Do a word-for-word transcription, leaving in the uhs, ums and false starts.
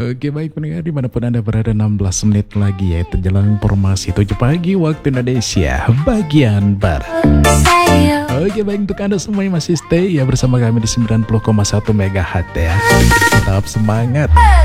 Oke baik pendengar dimanapun Anda berada, enam belas menit lagi yaitu jelang informasi tujuh pagi waktu Indonesia bagian Barat. Oke baik untuk Anda semua yang masih stay ya bersama kami di sembilan puluh koma satu megahertz ya. Tetap semangat.